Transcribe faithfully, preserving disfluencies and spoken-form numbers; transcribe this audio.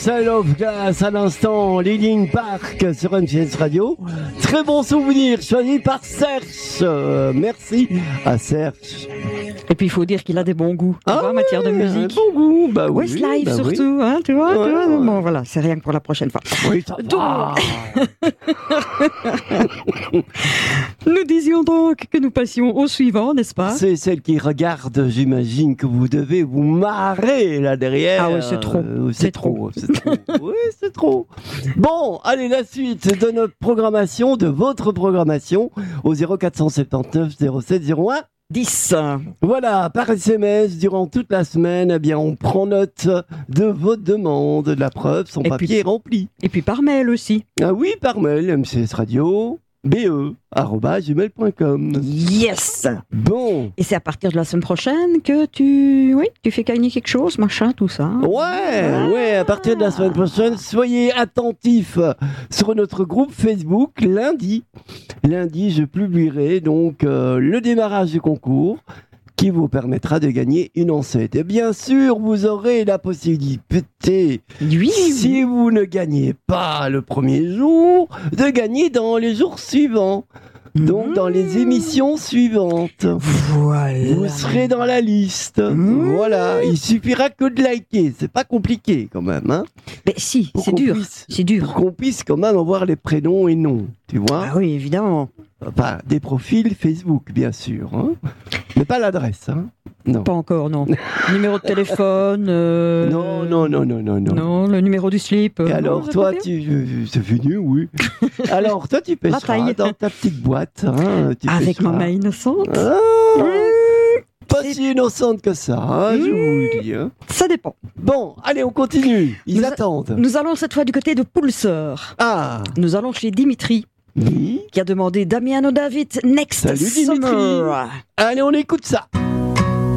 Side of Glass à l'instant, Linkin Park sur M C S Radio. Très bon souvenir choisi par Serge. Euh, merci à Serge. Et puis il faut dire qu'il a des bons goûts ah, vois, en matière de musique. Bon goût, bah oui. Westlife bah surtout, oui. hein, tu vois. Ouais, tu vois ouais. Bon voilà, c'est rien que pour la prochaine fois. Oui, ça va. Nous disions donc que nous passions au suivant, n'est-ce pas? C'est celle qui regarde, j'imagine que vous devez vous marrer là derrière. Ah oui, c'est trop. Euh, c'est, C'est trop. C'est trop. Oui, c'est trop. Bon, allez, la suite de notre programmation, de votre programmation, au zéro quatre cent soixante-dix-neuf zéro sept zéro un dix. Voilà, par S M S, durant toute la semaine, eh bien, on prend note de vos demandes. La preuve, son Et papier puis- est rempli. Et puis par mail aussi. Ah oui, par mail, m c s radio b e arobase gmail point com. Yes. Bon. Et c'est à partir de la semaine prochaine que tu, oui, tu fais gagner quelque chose, machin, tout ça. Ouais, ouais, à partir de la semaine prochaine, soyez attentifs sur notre groupe Facebook lundi. Lundi, je publierai donc euh, le démarrage du concours qui vous permettra de gagner une enceinte. Et bien sûr, vous aurez la possibilité, Oui. si vous ne gagnez pas le premier jour, de gagner dans les jours suivants. Donc dans les émissions suivantes. Voilà. Vous serez dans la liste. Mmh. Voilà, il suffira que de liker. C'est pas compliqué quand même, hein. Mais si, Pour c'est qu'on dur. puisse- C'est dur. Pour qu'on puisse quand même avoir les prénoms et noms, tu vois. Ah oui, évidemment. Enfin, des profils Facebook, bien sûr, hein. Mais pas l'adresse, hein. Non. Pas encore, non. Numéro de téléphone. euh, Non, non, non, non, non, non. Non, le numéro du slip. euh, Et non, alors, c'est toi, pas tu, euh, c'est fini, oui. Alors, toi, tu La pêcheras taille. dans ta petite boîte, hein. Tu bien. Avec ma pêcheras. main innocente. Ah, Mmh, pas c'est- si innocente que ça, hein, je Mmh. vous le dis, hein. Ça dépend. Bon, allez, on continue. Ils Nous a- attendent. Nous allons cette fois du côté de Poulseur. Ah, Nous allons chez Dimitri, oui. qui a demandé Damiano David Next Salut, Dimitri. Summer. Allez, on écoute ça.